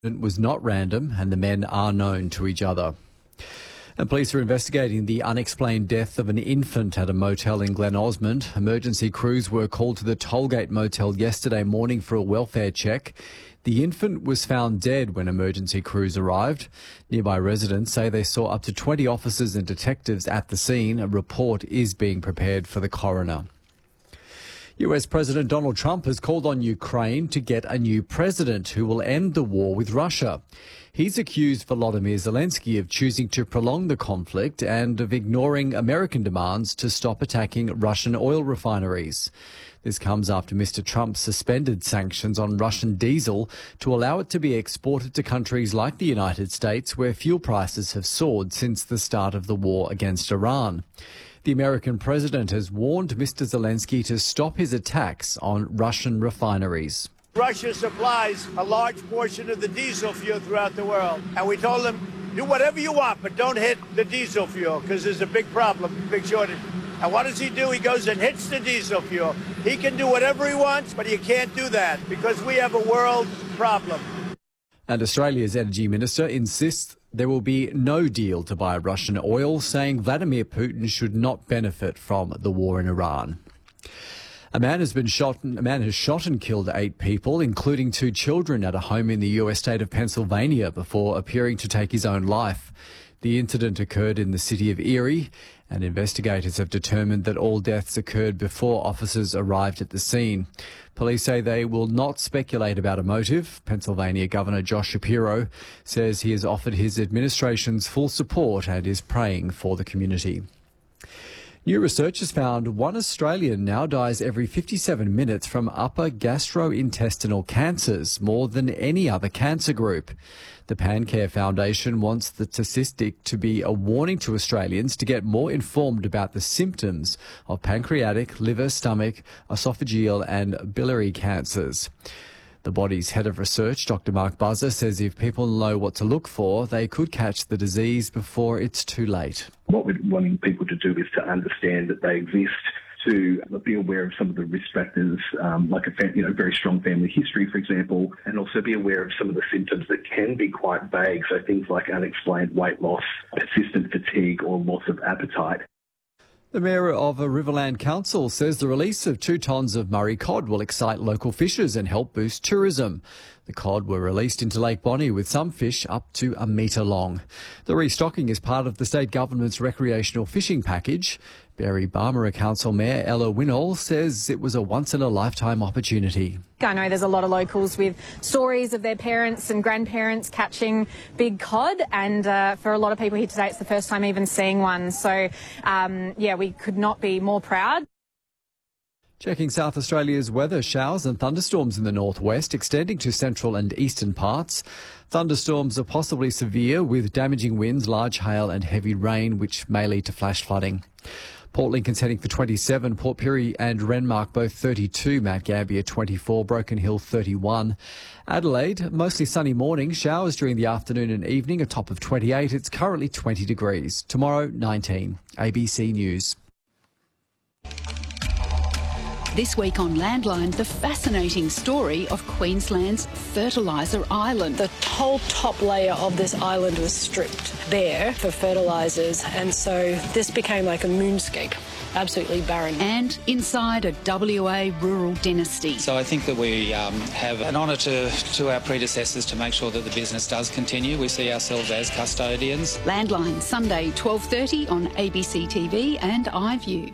Was not random and the men are known to each other. And police are investigating the unexplained death of an infant at a motel in Glen Osmond. Emergency crews were called to the Tollgate Motel yesterday morning for a welfare check. The infant was found dead when emergency crews arrived. Nearby residents say they saw up to 20 officers and detectives at the scene. A report is being prepared for the coroner. US President Donald Trump has called on Ukraine to get a new president who will end the war with Russia. He's accused Volodymyr Zelensky of choosing to prolong the conflict and of ignoring American demands to stop attacking Russian oil refineries. This comes after Mr. Trump suspended sanctions on Russian diesel to allow it to be exported to countries like the United States, where fuel prices have soared since the start of the war against Iran. The American president has warned Mr. Zelensky to stop his attacks on Russian refineries. Russia supplies a large portion of the diesel fuel throughout the world. And we told them, do whatever you want, but don't hit the diesel fuel because there's a big problem, big shortage. And what does he do? He goes and hits the diesel fuel. He can do whatever he wants, but you can't do that because we have a world problem. And Australia's energy minister insists there will be no deal to buy Russian oil, saying Vladimir Putin should not benefit from the war in Iran. A man has shot and killed 8 people, including 2 children, at a home in the US state of Pennsylvania before appearing to take his own life. The incident occurred in the city of Erie, and investigators have determined that all deaths occurred before officers arrived at the scene. Police say they will not speculate about a motive. Pennsylvania Governor Josh Shapiro says he has offered his administration's full support and is praying for the community. New research has found one Australian now dies every 57 minutes from upper gastrointestinal cancers, more than any other cancer group. The PanCare Foundation wants the statistic to be a warning to Australians to get more informed about the symptoms of pancreatic, liver, stomach, esophageal and biliary cancers. The body's head of research, Dr. Mark Buzzer, says if people know what to look for, they could catch the disease before it's too late. What we're wanting people to do is to understand that they exist, to be aware of some of the risk factors, like a very strong family history, for example, and also be aware of some of the symptoms that can be quite vague, so things like unexplained weight loss, persistent fatigue or loss of appetite. The Mayor of Riverland Council says the release of 2 tonnes of Murray cod will excite local fishers and help boost tourism. The cod were released into Lake Bonny with some fish up to 1 metre long. The restocking is part of the state government's recreational fishing package. Berry Barmera Council Mayor Ella Winnall says it was a once-in-a-lifetime opportunity. I know there's a lot of locals with stories of their parents and grandparents catching big cod, and for a lot of people here today it's the first time even seeing one. So, we could not be more proud. Checking South Australia's weather, showers and thunderstorms in the northwest extending to central and eastern parts. Thunderstorms are possibly severe with damaging winds, large hail and heavy rain, which may lead to flash flooding. Port Lincoln's heading for 27, Port Pirie and Renmark both 32, Mount Gambier 24, Broken Hill 31. Adelaide, mostly sunny morning, showers during the afternoon and evening, a top of 28. It's currently 20 degrees. Tomorrow, 19. ABC News. This week on Landline, the fascinating story of Queensland's fertiliser island. The whole top layer of this island was stripped bare for fertilisers, and so this became like a moonscape, absolutely barren. And inside a WA rural dynasty. So I think that we have an honour to our predecessors to make sure that the business does continue. We see ourselves as custodians. Landline, Sunday 12:30 on ABC TV and iView.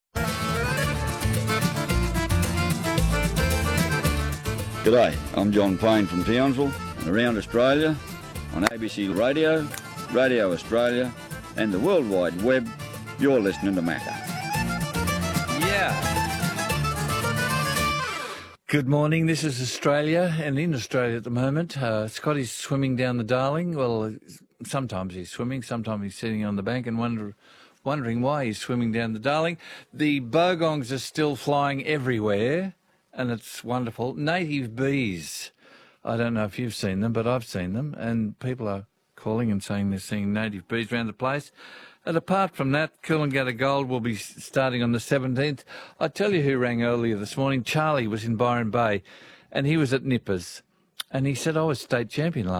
G'day, I'm John Payne from Townsville and around Australia on ABC Radio, Radio Australia and the World Wide Web. You're listening to Macca. Yeah. Good morning, this is Australia, and in Australia at the moment, Scotty's swimming down the Darling. Well, sometimes he's swimming, sometimes he's sitting on the bank and wondering why he's swimming down the Darling. The bogongs are still flying everywhere. And it's wonderful. Native bees. I don't know if you've seen them, but I've seen them. And people are calling and saying they're seeing native bees around the place. And apart from that, Coolangatta Gold will be starting on the 17th. I tell you who rang earlier this morning. Charlie was in Byron Bay, and he was at Nippers. And he said, I was state champion last